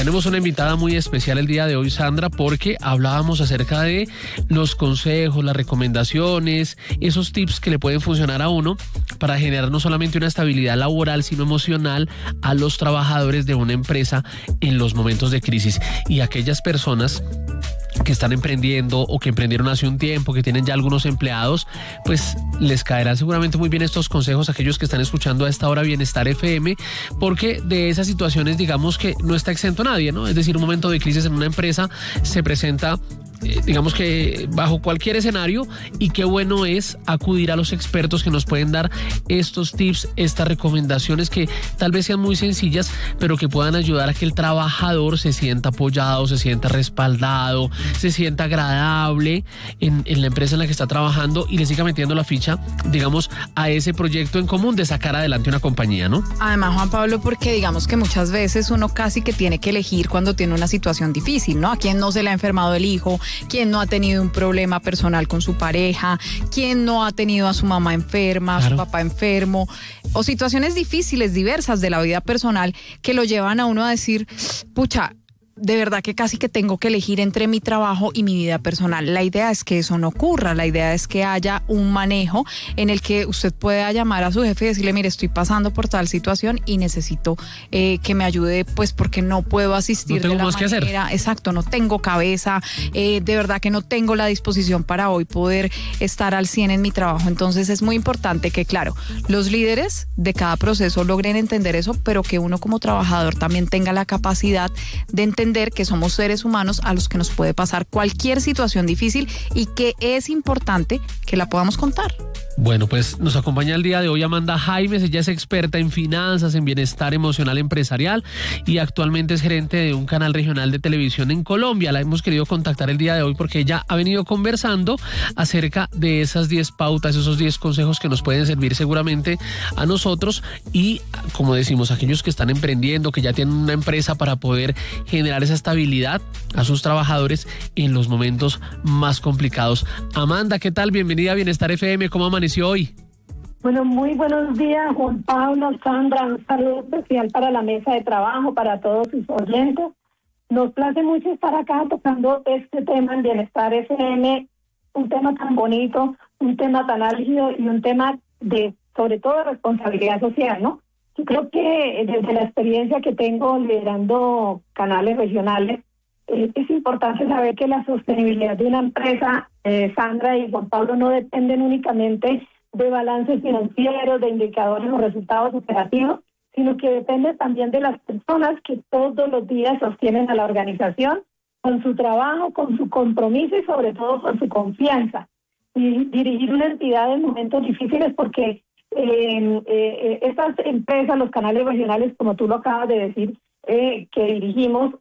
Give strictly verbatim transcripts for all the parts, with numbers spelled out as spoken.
Tenemos una invitada muy especial el día de hoy, Sandra, porque hablábamos acerca de los consejos, las recomendaciones, esos tips que le pueden funcionar a uno para generar no solamente una estabilidad laboral, sino emocional a los trabajadores de una empresa en los momentos de crisis. Y aquellas personas que están emprendiendo o que emprendieron hace un tiempo, que tienen ya algunos empleados, pues les caerán seguramente muy bien estos consejos a aquellos que están escuchando a esta hora Bienestar F M, porque de esas situaciones digamos que no está exento nadie, ¿no? Es decir, un momento de crisis en una empresa se presenta Eh, digamos que bajo cualquier escenario, y qué bueno es acudir a los expertos que nos pueden dar estos tips, estas recomendaciones que tal vez sean muy sencillas, pero que puedan ayudar a que el trabajador se sienta apoyado, se sienta respaldado, se sienta agradable en, en la empresa en la que está trabajando y le siga metiendo la ficha, digamos, a ese proyecto en común de sacar adelante una compañía, ¿no? Además, Juan Pablo, porque digamos que muchas veces uno casi que tiene que elegir cuando tiene una situación difícil, ¿no? A quien no se le ha enfermado el hijo, quien no ha tenido un problema personal con su pareja, quien no ha tenido a su mamá enferma, a su papá enfermo, o situaciones difíciles, diversas de la vida personal que lo llevan a uno a decir, pucha, de verdad que casi que tengo que elegir entre mi trabajo y mi vida personal. La idea es que eso no ocurra, la idea es que haya un manejo en el que usted pueda llamar a su jefe y decirle, mire, estoy pasando por tal situación y necesito eh, que me ayude, pues porque no puedo asistir no tengo de la más manera, que hacer. Exacto, no tengo cabeza, eh, de verdad que no tengo la disposición para hoy poder estar al cien en mi trabajo. Entonces es muy importante que, claro, los líderes de cada proceso logren entender eso, pero que uno como trabajador también tenga la capacidad de entender que somos seres humanos a los que nos puede pasar cualquier situación difícil y que es importante que la podamos contar. Bueno, pues nos acompaña el día de hoy Amanda Jaimes. Ella es experta en finanzas, en bienestar emocional empresarial y actualmente es gerente de un canal regional de televisión en Colombia. La hemos querido contactar el día de hoy porque ella ha venido conversando acerca de esas diez pautas, esos diez consejos que nos pueden servir seguramente a nosotros y, como decimos, aquellos que están emprendiendo, que ya tienen una empresa, para poder generar esa estabilidad a sus trabajadores en los momentos más complicados. Amanda, ¿qué tal? Bienvenida a Bienestar F M. ¿Cómo amaneció hoy? Bueno, muy buenos días, Juan Pablo, Sandra. Un saludo especial para la mesa de trabajo, para todos sus oyentes. Nos place mucho estar acá tocando este tema en Bienestar F M, un tema tan bonito, un tema tan álgido y un tema de, sobre todo, de responsabilidad social, ¿no? Yo creo que desde la experiencia que tengo liderando canales regionales, eh, es importante saber que la sostenibilidad de una empresa, eh, Sandra y Juan Pablo, no dependen únicamente de balances financieros, de indicadores o resultados operativos, sino que depende también de las personas que todos los días sostienen a la organización con su trabajo, con su compromiso y sobre todo con su confianza. Y dirigir una entidad en momentos difíciles, porque Eh, eh, estas empresas, los canales regionales, como tú lo acabas de decir, eh, que dirigimos,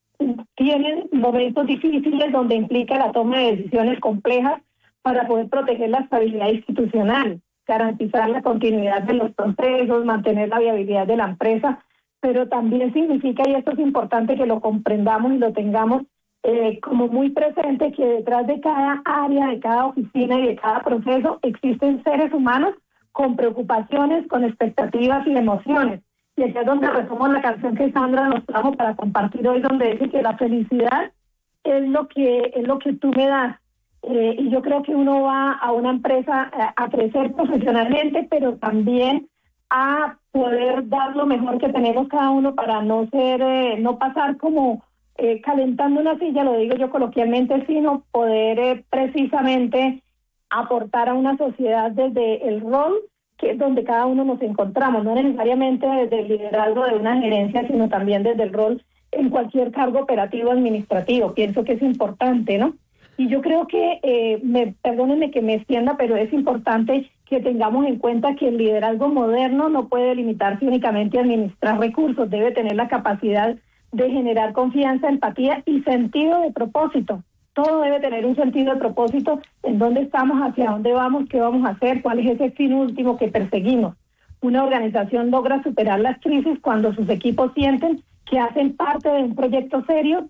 tienen momentos difíciles donde implica la toma de decisiones complejas para poder proteger la estabilidad institucional, garantizar la continuidad de los procesos, mantener la viabilidad de la empresa, pero también significa, y esto es importante que lo comprendamos y lo tengamos eh, como muy presente, que detrás de cada área, de cada oficina y de cada proceso existen seres humanos con preocupaciones, con expectativas y emociones. Y aquí es donde resumo la canción que Sandra nos trajo para compartir hoy, donde dice que la felicidad es lo que es lo que tú me das. Eh, y yo creo que uno va a una empresa a, a crecer profesionalmente, pero también a poder dar lo mejor que tenemos cada uno para no ser, eh, no pasar como eh, calentando una silla, lo digo yo coloquialmente, sino poder eh, precisamente aportar a una sociedad desde el rol que es donde cada uno nos encontramos, no necesariamente desde el liderazgo de una gerencia, sino también desde el rol en cualquier cargo operativo administrativo. Pienso que es importante, ¿no? Y yo creo que, eh, me, perdónenme que me extienda, pero es importante que tengamos en cuenta que el liderazgo moderno no puede limitarse únicamente a administrar recursos, debe tener la capacidad de generar confianza, empatía y sentido de propósito. Todo debe tener un sentido de propósito, en dónde estamos, hacia dónde vamos, qué vamos a hacer, cuál es ese fin último que perseguimos. Una organización logra superar las crisis cuando sus equipos sienten que hacen parte de un proyecto serio